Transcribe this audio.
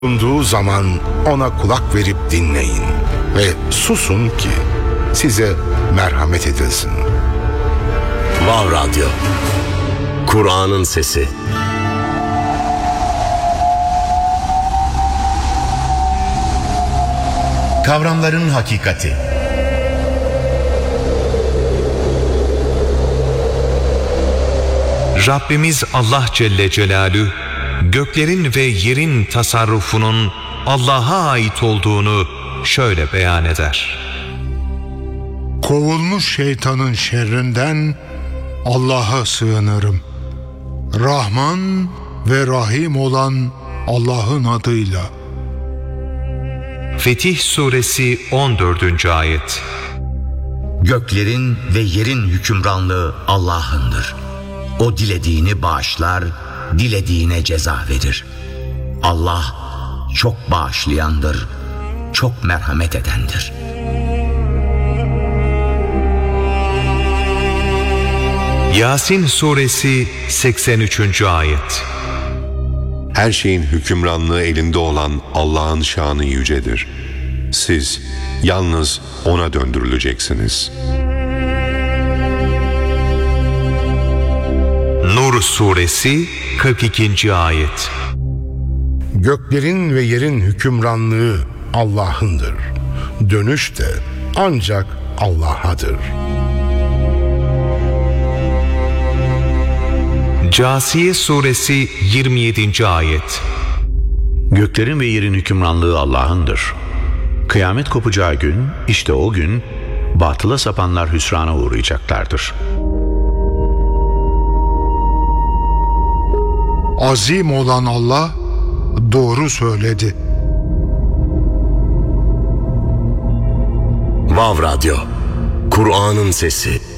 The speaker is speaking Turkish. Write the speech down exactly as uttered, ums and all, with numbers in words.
bulunduğu zaman ona kulak verip dinleyin ve susun ki size merhamet edilsin. Vav Radyo, Kur'an'ın sesi. Kavramların hakikati. Rabbimiz Allah Celle Celaluhu, göklerin ve yerin tasarrufunun Allah'a ait olduğunu şöyle beyan eder. Kovulmuş şeytanın şerrinden Allah'a sığınırım. Rahman ve Rahim olan Allah'ın adıyla. Fetih Suresi on dördüncü ayet. Göklerin ve yerin hükümranlığı Allah'ındır. O dilediğini bağışlar, dilediğine ceza verir. Allah çok bağışlayandır, çok merhamet edendir. Yasin Suresi seksen üçüncü ayet. Her şeyin hükümranlığı elinde olan Allah'ın şanı yücedir. Siz yalnız O'na döndürüleceksiniz. Nur Suresi kırk ikinci ayet. Göklerin ve yerin hükümranlığı Allah'ındır. Dönüş de ancak Allah'adır. Câsiye Suresi yirmi yedinci ayet. Göklerin ve yerin hükümranlığı Allah'ındır. Kıyamet kopacağı gün, işte o gün batıla sapanlar hüsrana uğrayacaklardır. Azim olan Allah doğru söyledi. Vav Radyo, Kur'an'ın sesi.